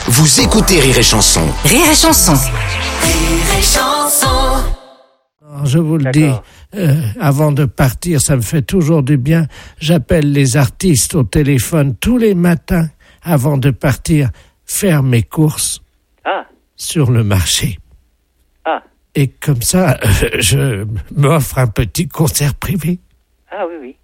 Vous écoutez Rire et Chanson. Rire et Chanson. Rire et Chanson. Je vous le dis, avant de partir, ça me fait toujours du bien. J'appelle les artistes au téléphone tous les matins avant de partir faire mes courses sur le marché. Et comme ça, je m'offre un petit concert privé. Ah oui.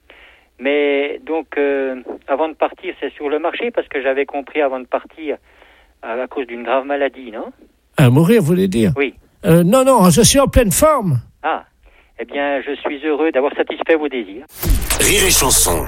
Mais donc, avant de partir, c'est sur le marché, parce que j'avais compris avant de partir, à cause d'une grave maladie, non ? À mourir, vous voulez dire ? Oui. Non, je suis en pleine forme. Ah, eh bien, je suis heureux d'avoir satisfait vos désirs. Rire et Chanson.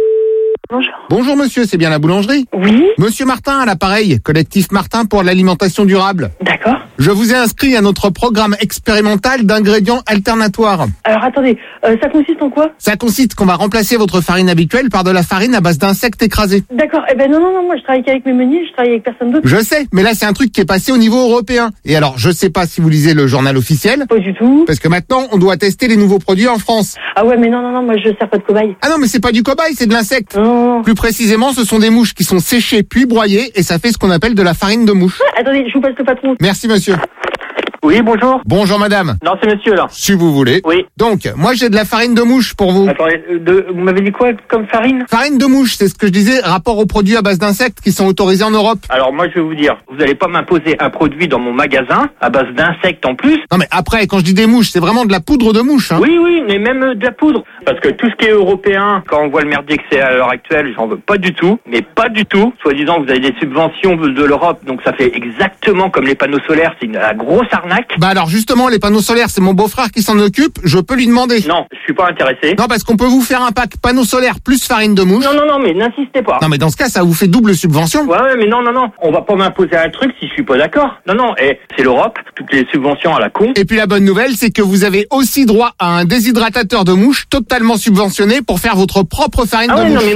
Bonjour monsieur, c'est bien la boulangerie ? Oui, Monsieur Martin à l'appareil, collectif Martin pour l'alimentation durable. d'accord. Je vous ai inscrit à notre programme expérimental d'ingrédients alternatoires. Alors attendez, ça consiste en quoi ? Ça consiste qu'on va remplacer votre farine habituelle par de la farine à base d'insectes écrasés. D'accord, non, moi je travaille qu'avec mes meuniers, je travaille avec personne d'autre. Je sais, mais là c'est un truc qui est passé au niveau européen. Et alors, je sais pas si vous lisez le journal officiel, Pas du tout. parce que maintenant on doit tester les nouveaux produits en France. Ah ouais, mais non, moi je sers pas de cobaye. Ah non, mais c'est pas du cobaye, c'est de l'insecte. Non. Plus précisément, ce sont des mouches qui sont séchées puis broyées et ça fait ce qu'on appelle de la farine de mouche. Attendez, je vous passe le patron. Merci monsieur. Oui, bonjour. Bonjour madame. Non, c'est monsieur, là. Si vous voulez. Oui. Donc, moi j'ai de la farine de mouche pour vous. Attendez, vous m'avez dit quoi comme farine ? Farine de mouche, c'est ce que je disais, rapport aux produits à base d'insectes qui sont autorisés en Europe. Alors moi je vais vous dire, vous n'allez pas m'imposer un produit dans mon magasin à base d'insectes en plus. Non mais après, quand je dis des mouches, c'est vraiment de la poudre de mouche. Hein. Oui, mais même de la poudre. Parce que tout ce qui est européen, quand on voit le merdier que c'est à l'heure actuelle, j'en veux pas du tout. Mais pas du tout. Soi-disant, vous avez des subventions de l'Europe, donc ça fait exactement comme les panneaux solaires, c'est la grosse arnaque. Bah alors justement, les panneaux solaires, c'est mon beau-frère qui s'en occupe, je peux lui demander. Non, je suis pas intéressé. Non, parce qu'on peut vous faire un pack panneaux solaires plus farine de mouche. Non, mais n'insistez pas. Non mais dans ce cas, ça vous fait double subvention. Ouais, mais non. On va pas m'imposer un truc si je suis pas d'accord. Non, c'est l'Europe, toutes les subventions à la con. Et puis la bonne nouvelle, c'est que vous avez aussi droit à un déshydratateur de mouche totalement subventionné pour faire votre propre farine de mouche.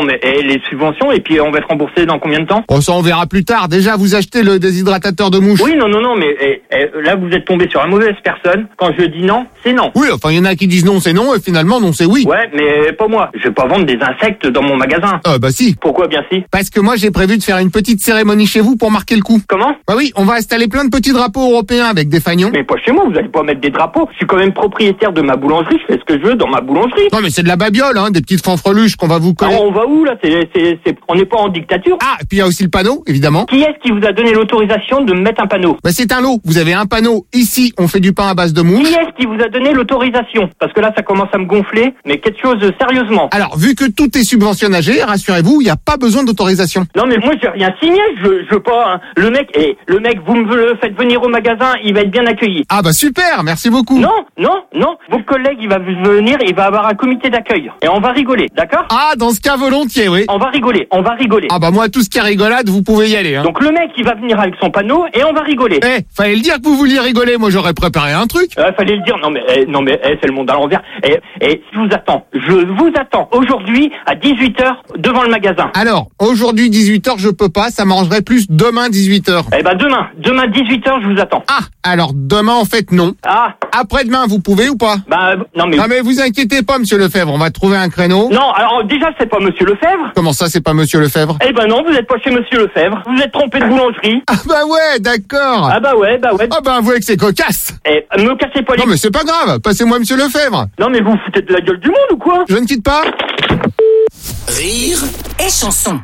Les subventions, et puis on va être remboursé dans combien de temps ? Oh, ça on verra plus tard. Déjà, vous achetez le déshydratateur de mouche. Oui, non, mais là vous êtes tombé sur la mauvaise personne. Quand je dis non, c'est non. Oui, enfin, il y en a qui disent non, c'est non, et finalement, non, c'est oui. Ouais, mais pas moi. Je vais pas vendre des insectes dans mon magasin. Bah si. Pourquoi bien si ? Parce que moi, j'ai prévu de faire une petite cérémonie chez vous pour marquer le coup. Comment ? Bah oui, on va installer plein de petits drapeaux européens avec des fanions. Mais pas chez moi, vous allez pas mettre des drapeaux. Je suis quand même propriétaire de ma boulangerie, je fais ce que je veux dans ma boulangerie. Non, mais c'est de la babiole, hein, des petites fanfreluches qu'on va vous coller. Alors on va où là ? On n'est pas en dictature. Ah, et puis il y a aussi le panneau, évidemment. Qui est-ce qui vous a donné l'autorisation de me mettre un panneau ? Bah c'est un lot. Vous avez un panneau. Ici, on fait du pain à base de mouche. Qui est-ce qui vous a donné l'autorisation ? Parce que là, ça commence à me gonfler, mais quelque chose sérieusement. Alors, vu que tout est subventionné, rassurez-vous, il n'y a pas besoin d'autorisation. Non, mais moi, j'ai rien signé, je veux pas, hein. Le mec, vous me le faites venir au magasin, il va être bien accueilli. Ah bah super, merci beaucoup. Non. Vos collègues, il va venir, il va avoir un comité d'accueil. Et on va rigoler, d'accord ? Ah, dans ce cas, volontiers, oui. On va rigoler. Ah bah moi, tout ce qui est rigolade, vous pouvez y aller, hein. Donc le mec, il va venir avec son panneau et on va rigoler. Fallait le dire que vous vouliez rigoler, moi j'aurais préparé un truc. Fallait le dire, non mais c'est le monde à l'envers. Et je vous attends aujourd'hui à 18h devant le magasin. Alors, aujourd'hui 18h, je peux pas, ça m'arrangerait plus demain 18h. Eh ben demain 18h, je vous attends. Ah, alors demain en fait non. Ah. Après-demain, vous pouvez ou pas ? Non mais... Ah mais vous inquiétez pas, monsieur Lefebvre, on va trouver un créneau. Non, alors déjà c'est pas monsieur Lefebvre. Comment ça, c'est pas monsieur Lefebvre ? Eh ben non, vous êtes pas chez monsieur Lefebvre. Vous êtes trompé de boulangerie. Ah bah ouais, d'accord. Ah bah ouais. Ah bah avouez que c'est cocasse. Me cassez pas les... Non mais c'est pas grave, passez-moi monsieur Lefebvre. Non mais vous vous foutez de la gueule du monde ou quoi ? Je ne quitte pas. Rire Et Chanson.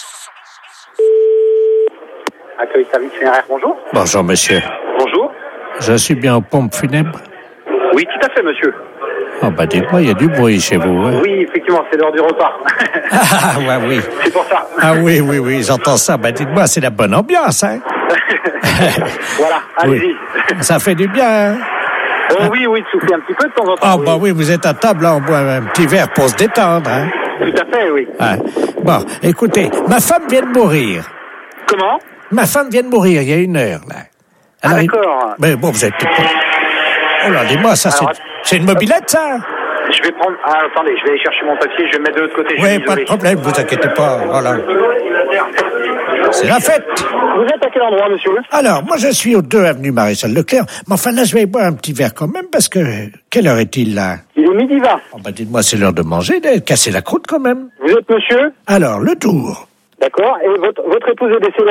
Accueil service funéraire, bonjour. Bonjour, monsieur. Bonjour. Je suis bien aux pompes funèbres. Oui, tout à fait, monsieur. Oh, bah, dites-moi, il y a du bruit chez vous, hein. Oui, effectivement, c'est l'heure du repas. Ah, ouais, oui. C'est pour ça. Ah, oui, j'entends ça. Bah, dites-moi, c'est la bonne ambiance, hein. Voilà, allez-y. Oui. Ça fait du bien, hein. Oui, de souffler un petit peu de temps en temps. Ah, bah oui, vous êtes à table, là, on boit un petit verre pour se détendre, hein. Tout à fait, oui. Ah. Bon, écoutez, ma femme vient de mourir. Comment ? Ma femme vient de mourir il y a 1 heure, là. Alors, d'accord. Mais bon, vous êtes tout... Oh là, dis-moi, ça, Alors, c'est une mobilette, ça? Je vais prendre... Ah, attendez, je vais aller chercher mon papier, je vais me mettre de l'autre côté. Oui, pas de problème, vous inquiétez pas, voilà. C'est la fête. Vous êtes à quel endroit, monsieur ? Alors, moi, je suis au 2 avenue Maréchal Leclerc, mais enfin, là, je vais boire un petit verre quand même, parce que... Quelle heure est-il, là? Il est 12h20. Oh, bah, dites-moi, c'est l'heure de manger, de casser la croûte, quand même. Vous êtes monsieur ? Alors, le tour. D'accord. Et votre épouse est décédée